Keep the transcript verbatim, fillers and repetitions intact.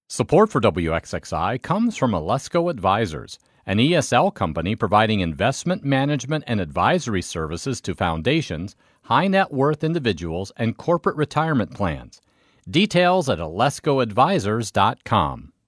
Support for W X X I comes from Alesco Advisors, an E S L company providing investment management and advisory services to foundations, high net worth individuals, and corporate retirement plans. Details at alesco advisors dot com.